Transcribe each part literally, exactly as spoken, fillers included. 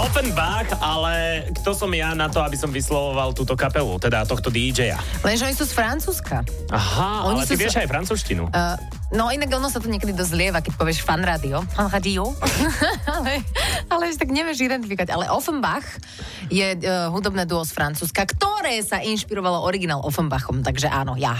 Offenbach, ale kto som ja na to, aby som vyslovoval túto kapelu, teda tohto dý džeja? Lenže oni sú z Francúzska. Aha, Oni ale ty sú vieš z- aj francúzštinu. Uh, no inak ono sa to niekedy dosť lieva, keď povieš fan rádio. Fan rádio. ale, ale ešte tak nevieš identifikovať. Ale Offenbach je uh, hudobné duo z Francúzska, ktoré sa inšpirovalo originál Offenbachom. Takže áno, ja.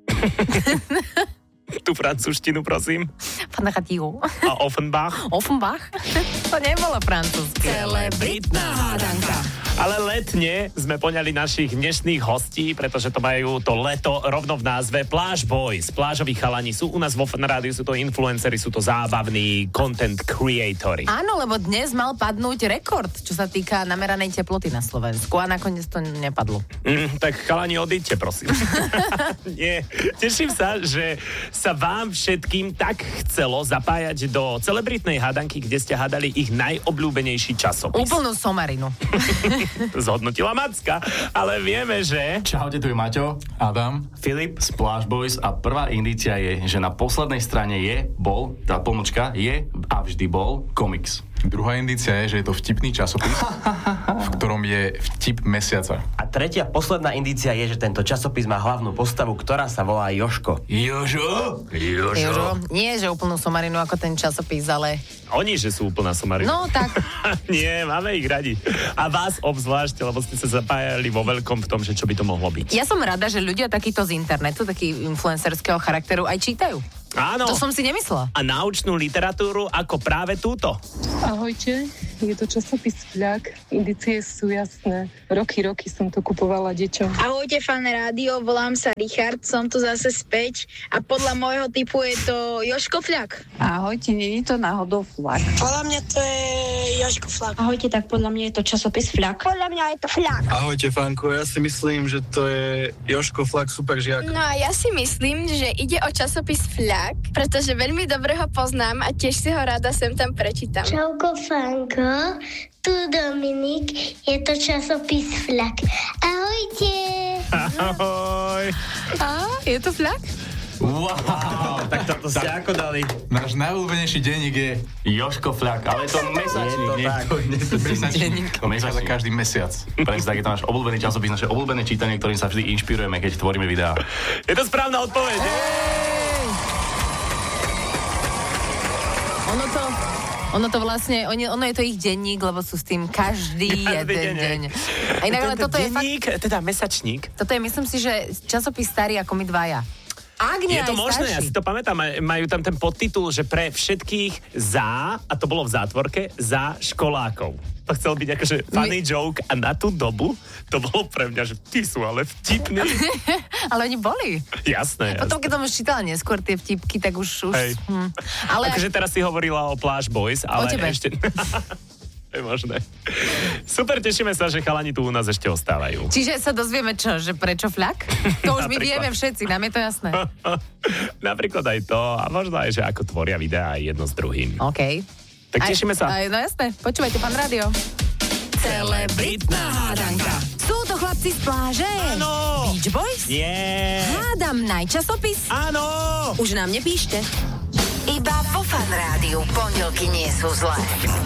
Tú francúzštinu, prosím. Fan rádio. A Offenbach? Offenbach? To nebolo francúzske. Celebritná hádanka. Ale letne sme poňali našich dnešných hostí, pretože to majú to leto rovno v názve Pláž Boys. Plážoví chalani sú u nás vo Fan rádiu, sú to influenceri, sú to zábavní content creatori. Áno, lebo dnes mal padnúť rekord, čo sa týka nameranej teploty na Slovensku a nakoniec to nepadlo. Mm, tak chalani, odíďte, prosím. Nie, teším sa, že sa vám všetkým tak chcelo zapájať do celebritnej hádanky, kde ste hádali ich najobľúbenejší časopis. Úplnú somarinu. Zhodnotila Macka, ale vieme, že... Čaute, tu je Maťo, Adam, Filip z Pláž Boys a prvá indícia je, že na poslednej strane je, bol, tá pomočka je a vždy bol komiks. Druhá indícia je, že je to vtipný časopis, v ktorom je vtip mesiaca. A tretia, posledná indícia je, že tento časopis má hlavnú postavu, ktorá sa volá Jožko. Jožo? Jožo. Nie, že úplnú somarinu ako ten časopis, ale... Oni, že sú úplná somarina. No, tak. Nie, máme ich radi. A vás obzvlášť, lebo ste sa zapájali vo veľkom v tom, že čo by to mohlo byť. Ja som rada, že ľudia takýto z internetu, taký influencerského charakteru aj čítajú. Áno. To som si nemyslela. A naučnú literatúru ako práve túto. Ahojte, je to časopis Fľak. Indície sú jasné. Roky, roky som to kupovala deťom. Ahojte, Fan rádio, volám sa Richard, som tu zase späť a podľa môjho typu je to Jožko Fľak. Ahojte, nie je to náhodou Flak? Podľa mňa to je Jožko Flak. Ahojte, tak podľa mňa je to časopis Flak. Podľa mňa je to Flak. Ahojte, Fanko, ja si myslím, že to je Jožko Flak, super žiak. No a ja si myslím, že ide o časopis Fľak, pretože veľmi dobre ho poznám a tiež si ho rada sem tam prečítam. Čauko, Fanko, tu Dominik, je to časopis Flak. Ahojte. Ahoj. A, je to Fľak? Wow, Tak toto ste ako dali? Náš najobľúbenejší denník je Jožko Flak, ale je to mesačník, Je to nie tak. to, nie to mesačník. To mesačník. Za každý mesiac. Presne tak, je to náš obľúbený časopis, naše obľúbené čítanie, ktorým sa vždy inšpirujeme, keď tvoríme videá. Je to správna odpoveď. Ono to... Ono to vlastne, oni, ono je to ich denník, lebo sú s tým každý Každý jeden deň, deň. A inak, ale Tento toto je fakt, denník, teda mesačník. toto je, myslím si, že časopis starý ako my dvaja. Ak nie Je to aj možné, ja starší. si to pamätám, maj- majú tam ten podtitul, že pre všetkých za, a to bolo v zátvorke, za školákov. To chcel byť akože funny My... joke a na tú dobu to bolo pre mňa, že ty sú ale vtipní. Ale oni boli. Jasné, Potom, jasné. keď som už čítala neskôr tie vtipky, tak už... už Hej. hm. Ale Akože teraz si hovorila o Pláž Boys, ale tebe. ešte... To je možné. Super, tešíme sa, že chalani tu u nás ešte ostávajú. čiže sa dozvieme čo, že prečo Fľak? To už my Napríklad. vieme všetci, nám je to jasné. Napríklad aj to, a možno aj, že ako tvoria videá aj jedno s druhým. OK. Tak tešíme sa. Aj, no jasné, počúvajte, Fan rádio. Celebritná hádanka. Sú to chlapci z pláže? Áno. Beach Boys? Nie. Hádam najčasopis? Áno. Už nám nepíšte. Iba vo Fan rádiu pondelky nie sú zlé.